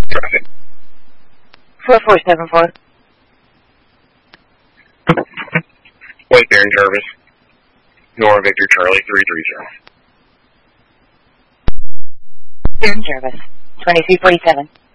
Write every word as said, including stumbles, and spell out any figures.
Traffic. four four seven four. White Baron Jarvis. Nora Victor Charlie three three zero. Baron Jarvis, twenty-three forty-seven.